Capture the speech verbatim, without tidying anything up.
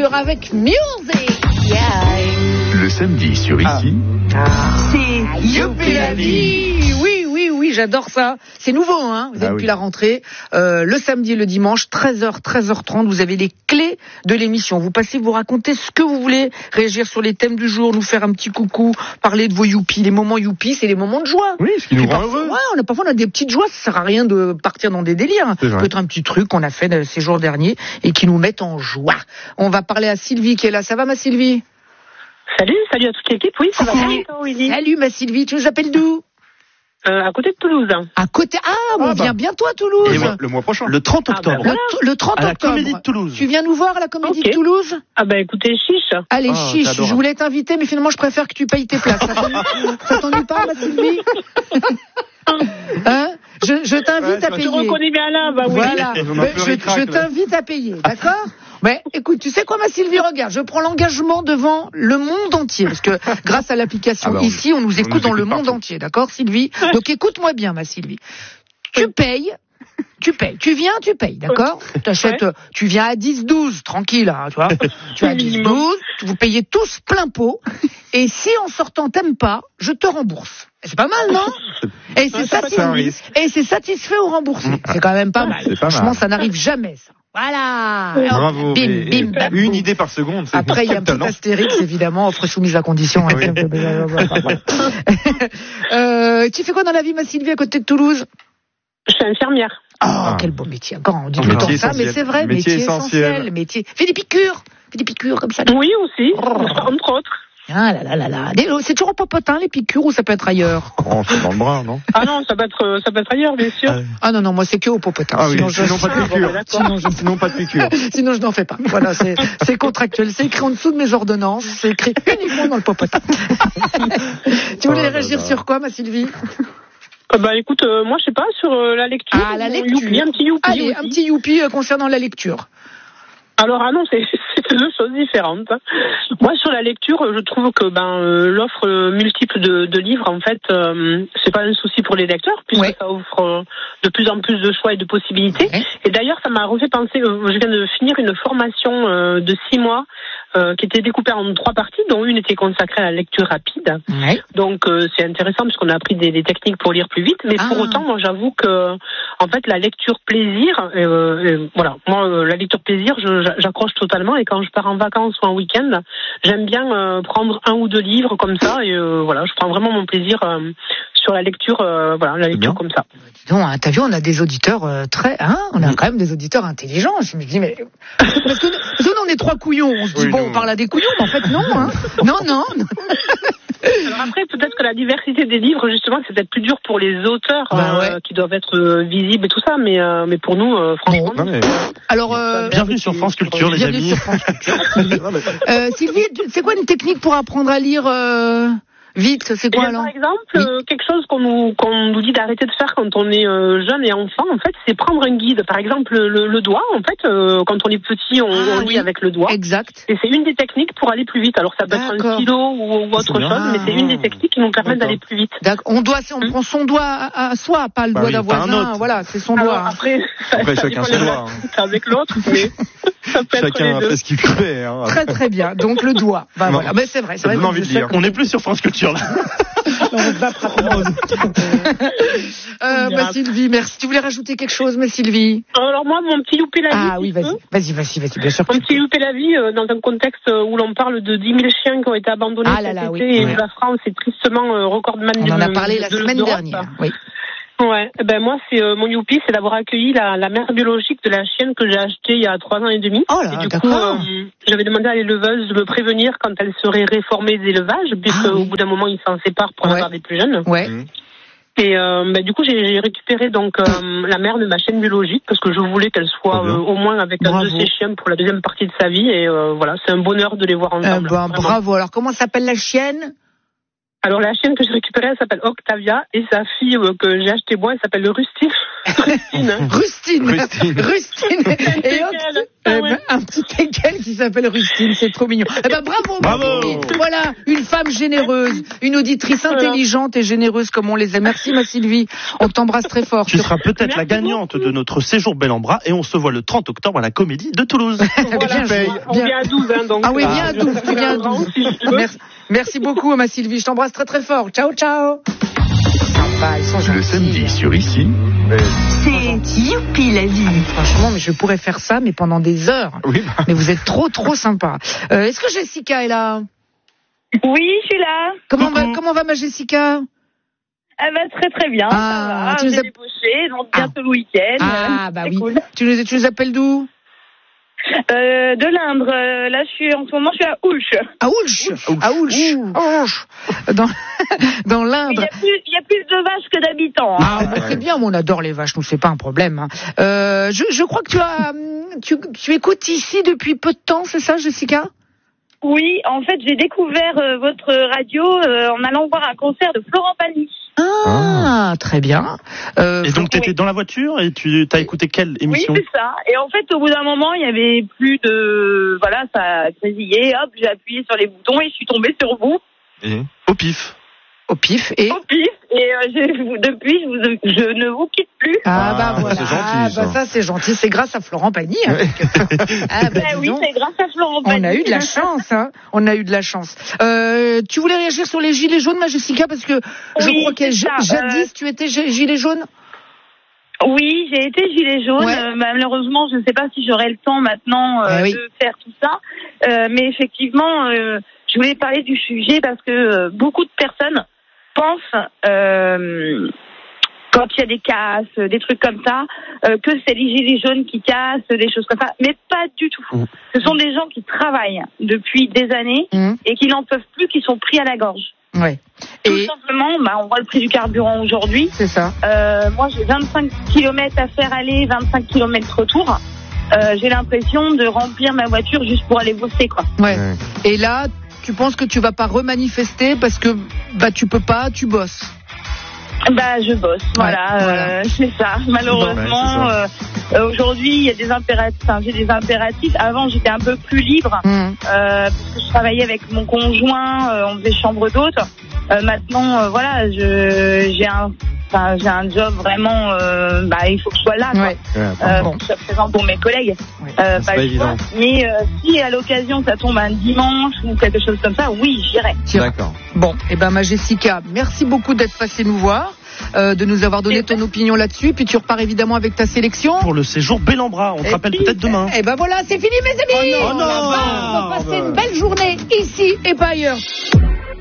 voiture avec Music. Yeah. Le samedi sur Ici, ah. c'est Youpi la vie. Oui, oui, oui, j'adore ça. C'est nouveau, hein. Vous êtes ah, depuis oui. la rentrée. Euh, le samedi et le dimanche, treize heures, treize heures trente, vous avez les clés de l'émission. Vous passez, vous racontez ce que vous voulez, réagir sur les thèmes du jour, nous faire un petit coucou, parler de vos youpi. Les moments youpi, c'est les moments de joie. Oui, ce qui nous rend parfois, heureux. Ouais, on a parfois on a des petites joies. Ça sert à rien de partir dans des délires. Peut-être un petit truc qu'on a fait ces jours derniers et qui nous met en joie. On va parler à Sylvie qui est là. Ça va, ma Sylvie? Salut, salut à toute l'équipe. Oui, ça va bien. Oui. Salut, ma Sylvie. Tu nous appelles d'où? Euh, à côté de Toulouse. À côté. Ah, ah on bah. vient bientôt à Toulouse. Et le mois prochain. Le trente octobre. Ah bah voilà. le, le trente à octobre. La Comédie de Toulouse. Tu viens nous voir à la Comédie okay. de Toulouse? Ah bah écoutez, chiche. Allez, oh, chiche. T'adore. Je voulais t'inviter, mais finalement, je préfère que tu payes tes places. Ça t'ennuie pas, ma Sylvie? Hein? Je, je t'invite ouais, à payer. Tu reconnais bien là, bah oui. Voilà. je, je t'invite à payer, d'accord? Mais écoute, tu sais quoi, ma Sylvie, regarde, je prends l'engagement devant le monde entier, parce que grâce à l'application ah bah, Ici, on nous écoute on nous dans écoute le monde partout. entier, d'accord, Sylvie? Donc écoute-moi bien, ma Sylvie. Tu payes, tu payes, tu viens, tu payes, d'accord? T'achètes, ouais. Tu viens à dix douze, tranquille, hein, tu vois? Tu es à dix douze, vous payez tous plein pot, et si en sortant t'aimes pas, je te rembourse. C'est pas mal, non? Et c'est satisfait, et c'est satisfait au remboursé. C'est quand même pas mal. Pas Franchement, mal. Ça n'arrive jamais, ça. Voilà. Bravo. Bim, bim, bam, une boum. idée par seconde. Après, il y a un petit astérix, évidemment, offre soumise à condition. Oui. euh, tu fais quoi dans la vie, ma Sylvie, à côté de Toulouse? Je suis infirmière. Oh, ah. Quel beau métier. Quand on dit tout le temps ça, mais c'est vrai, métier, métier essentiel. Métier. Fais des piqûres. Fais des piqûres comme ça. Oui, aussi. Oh. Entre autres. Ah là là là là. C'est toujours au popotin, les piqûres, ou ça peut être ailleurs? Oh, c'est dans le bras, non? Ah non, ça peut être, ça peut être ailleurs, bien sûr. Ah non, non, moi c'est que au popotin. Ah oui, sinon, sinon, je... pas de piqûre. sinon, je... sinon pas de piqûre. Sinon je n'en fais pas. Voilà, c'est, c'est contractuel. C'est écrit en dessous de mes ordonnances. C'est écrit uniquement dans le popotin. Tu voulais oh réagir là là. Sur quoi, ma Sylvie? Euh, bah écoute, euh, moi je sais pas, sur euh, la lecture. Ah, la lecture. Youpi, un petit youpi. Allez, aussi. un petit youpi euh, concernant la lecture. Alors ah non, c'est, c'est deux choses différentes. Moi sur la lecture, je trouve que ben euh, l'offre euh, multiple de, de livres, en fait, euh, c'est pas un souci pour les lecteurs puisque ouais. ça offre euh, de plus en plus de choix et de possibilités. Ouais. Et d'ailleurs, ça m'a refait penser. Euh, je viens de finir une formation euh, de six mois euh, qui était découpée en trois parties, dont une était consacrée à la lecture rapide. Ouais. Donc euh, c'est intéressant puisqu'on a appris des, des techniques pour lire plus vite. Mais ah. pour autant, moi j'avoue que en fait la lecture plaisir, euh, euh, voilà, moi euh, la lecture plaisir, je j'accroche totalement, et quand je pars en vacances ou en week-end, j'aime bien euh, prendre un ou deux livres comme ça, et euh, voilà, je prends vraiment mon plaisir euh, sur la lecture, euh, voilà, la lecture comme ça. Dis donc, hein, t'as vu, on a des auditeurs euh, très, hein, on a mmh. quand même des auditeurs intelligents. Je me dis, mais parce que, parce que nous, on est trois couillons, on se dit oui, bon, nous... on parle à des couillons, mais en fait non, hein, non, non. Alors après, peut-être que la diversité des livres, justement, c'est peut-être plus dur pour les auteurs bah ouais. euh, qui doivent être euh, visibles et tout ça, mais euh, mais pour nous, euh, franchement. Bon, non, mais... Alors, euh... bienvenue sur France Culture, les bienvenue amis. Sur France Culture. euh, Sylvie, c'est quoi une technique pour apprendre à lire euh... vite? C'est quoi alors? Par exemple, oui. euh, quelque chose qu'on nous qu'on nous dit d'arrêter de faire quand on est euh, jeune et enfant, en fait, c'est prendre un guide. Par exemple, le, le doigt, en fait, euh, quand on est petit, on, ah, on lit oui. avec le doigt. Exact. Et c'est une des techniques pour aller plus vite. Alors ça peut D'accord. être un stylo ou, ou autre chose, ah, mais c'est une des techniques qui nous permet d'aller plus vite. D'accord. On doit, on hum. prend son doigt à, à soi, pas le bah doigt oui, d'un voisin. Voilà, c'est son Alors, doigt. Après, après chacun ses doigts. Avec l'autre, mais ça peut chacun être fait ce qu'il fait. Hein. Très très bien. Donc le doigt. Bah voilà. Mais c'est vrai. Ça donne envie de lire. On n'est plus sur France Culture là. euh, bah, Sylvie, merci. Tu voulais rajouter quelque chose, ma Sylvie? Alors moi, mon petit loupé la vie. Ah oui, vas-y, vas-y, vas-y, vas-y, bien sûr. Mon petit loupé la vie, euh, dans un contexte où l'on parle de dix mille chiens qui ont été abandonnés ah là là, cet oui, été, et ouais. la France est tristement euh, recordman. On en a parlé de, la de, semaine de dernière. Oui. Ouais, ben moi c'est euh, mon youpi, c'est d'avoir accueilli la, la mère biologique de la chienne que j'ai achetée il y a trois ans et demi. Oh là, et du d'accord. coup, euh, j'avais demandé à l'éleveuse de me prévenir quand elle serait réformée d'élevage, puisque ah, oui. au bout d'un moment ils s'en séparent pour ouais. avoir des plus jeunes. Ouais. Mmh. Et euh, ben, du coup j'ai, j'ai récupéré donc euh, la mère de ma chienne biologique parce que je voulais qu'elle soit euh, au moins avec bravo. un de ses chiens pour la deuxième partie de sa vie, et euh, voilà, c'est un bonheur de les voir ensemble. Euh, ben, bravo. Alors comment s'appelle la chienne? Alors la chienne que j'ai récupérée, elle s'appelle Octavia, et sa fille euh, que j'ai achetée moi, elle s'appelle Rustine. Rustine. Rustine. Rustine. Rustine. Et Oct... ah, ouais. un petit C'est qu'elle qui s'appelle Rustine, c'est trop mignon. Eh ben bravo, bravo. Voilà, une femme généreuse, une auditrice intelligente et généreuse comme on les aime. Merci ma Sylvie, on t'embrasse très fort. Tu seras peut-être la gagnante de notre séjour Bel en Bras et on se voit le trente octobre à la Comédie de Toulouse. Voilà, bien, on vient à douze, hein, donc. Ah oui, viens à douze, tu viens à douze. Merci, merci beaucoup ma Sylvie, je t'embrasse très très fort. Ciao, ciao. Bah, ils sont le samedi sur Ici. C'est youpi la vie. Ah, franchement, mais je pourrais faire ça, mais pendant des heures. Oui, bah. Mais vous êtes trop, trop sympa. Euh, est-ce que Jessica est là? Oui, je suis là. Comment va, comment va ma Jessica? Elle va très très bien. Ah, ça va. tu nous J'ai as... débauché, donc bientôt ah. le week-end. Ah, bah oui. Cool. Tu nous, tu nous appelles d'où? Euh, de l'Indre. Euh, là, je suis en ce moment, je suis à Ouche. À Ouche. À Ouche. Ouche. Dans, dans l'Indre. Il y a plus de vaches que d'habitants. Hein. Ah, bah, c'est bien. On adore les vaches. Nous, c'est pas un problème. Hein. Euh, je, je crois que tu as, tu, tu écoutes Ici depuis peu de temps, c'est ça, Jessica? Oui, en fait, j'ai découvert euh, votre radio euh, en allant voir un concert de Florent Pagny. Ah, ah, très bien. Euh, et donc, tu étais oui. dans la voiture et tu as écouté quelle émission? Oui, c'est ça. Et en fait, au bout d'un moment, il y avait plus de... Voilà, ça grésillait. Hop, j'ai appuyé sur les boutons et je suis tombée sur vous. Et au pif. Au pif et Au pif. Et euh, je, depuis, je, vous, je ne vous quitte plus. Ah, ah bah voilà. C'est gentil, ah, bah ça, c'est gentil. C'est grâce à Florent Pagny. Hein, ah, bah, oui, c'est grâce à Florent Pagny. On a eu de la chance, hein. On a eu de la chance. Euh, tu voulais réagir sur les gilets jaunes, ma Jessica, parce que je oui, crois que jadis, euh... tu étais gilet jaune. Oui, j'ai été gilet jaune. Ouais. Euh, malheureusement, je ne sais pas si j'aurai le temps maintenant euh, eh oui. de faire tout ça. Euh, mais effectivement, euh, je voulais parler du sujet parce que euh, beaucoup de personnes pensent, euh, quand il y a des casses, des trucs comme ça, euh, que c'est les gilets jaunes qui cassent, des choses comme ça. Mais pas du tout. Mmh. Ce sont des gens qui travaillent depuis des années mmh. et qui n'en peuvent plus, qui sont pris à la gorge. Ouais. Tout et... simplement, bah, on voit le prix du carburant aujourd'hui. C'est ça. Euh, moi, j'ai vingt-cinq kilomètres à faire aller, vingt-cinq kilomètres retour. Euh, j'ai l'impression de remplir ma voiture juste pour aller bosser, quoi. Ouais. ouais. Et là, tu penses que tu vas pas remanifester parce que bah tu peux pas, tu bosses. Bah je bosse, ouais, voilà, voilà. Euh, c'est ça. Malheureusement, ouais, c'est ça. Euh, aujourd'hui il y a des impératifs. Enfin, j'ai des impératifs. Avant j'étais un peu plus libre mmh. euh, parce que je travaillais avec mon conjoint, euh, on faisait chambre d'hôte. Euh, maintenant, euh, voilà, je j'ai un Enfin, j'ai un job vraiment, euh, bah, il faut que je sois là, quoi. Ouais. Euh, bon. Que je sois présente pour mes collègues. Ouais. Euh, pas pas évident. Mais euh, si à l'occasion ça tombe un dimanche ou quelque chose comme ça, oui, j'irai. D'accord. Bon, et eh ben ma Jessica, merci beaucoup d'être passée nous voir. Euh, de nous avoir donné ton opinion là-dessus, puis tu repars évidemment avec ta sélection pour le séjour Bel en Bras. On te rappelle peut-être demain. Et ben voilà, c'est fini mes amis. Oh non, oh non, on va passer une belle journée ici et pas ailleurs.